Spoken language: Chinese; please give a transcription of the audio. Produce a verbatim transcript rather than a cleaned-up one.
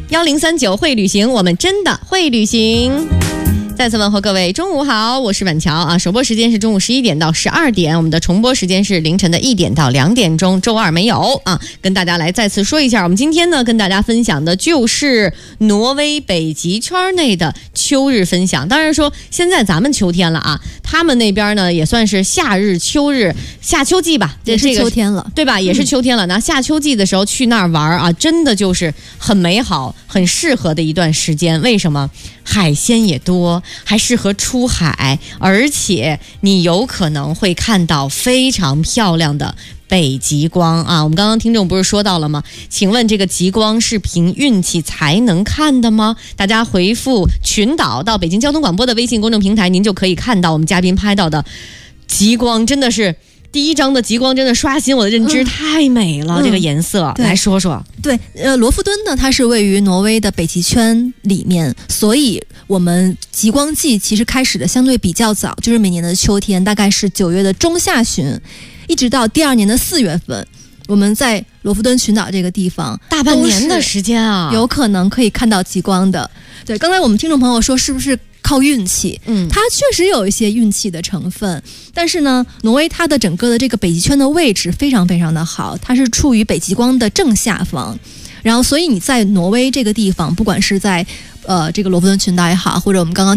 幺零三九会旅行，我们真的会旅行。再次问候各位，中午好，我是婉乔啊。首播时间是中午十一点到十二点，我们的重播时间是凌晨的一点到两点钟，周二没有啊。跟大家来再次说一下，我们今天呢跟大家分享的就是挪威北极圈内的秋日分享。当然说现在咱们秋天了啊，他们那边呢也算是夏日、秋日、夏秋季吧， 也是秋天了， 对吧？也是秋天了。那、嗯、夏秋季的时候去那儿玩啊，真的就是很美好、很适合的一段时间。为什么？海鲜也多，还适合出海，而且你有可能会看到非常漂亮的北极光啊！我们刚刚听众不是说到了吗？请问这个极光是凭运气才能看的吗？大家回复群岛到北京交通广播的微信公众平台，您就可以看到我们嘉宾拍到的极光，真的是第一张的极光真的刷新我的认知，嗯、太美了，嗯、这个颜色，来说说。 对，呃，罗夫敦呢，它是位于挪威的北极圈里面，所以我们极光季其实开始的相对比较早，就是每年的秋天，大概是九月的中下旬，一直到第二年的四月份，我们在罗夫敦群岛这个地方， 大半年的时间啊， 有可能可以看到极光的。对，刚才我们听众朋友说，是不是靠运气？嗯，它确实有一些运气的成分，但是呢，挪威它的整个的这个北极圈的位置非常非常的好，它是处于北极光的正下方，然后所以你在挪威这个地方，不管是在呃这个罗夫敦群岛也好，或者我们刚刚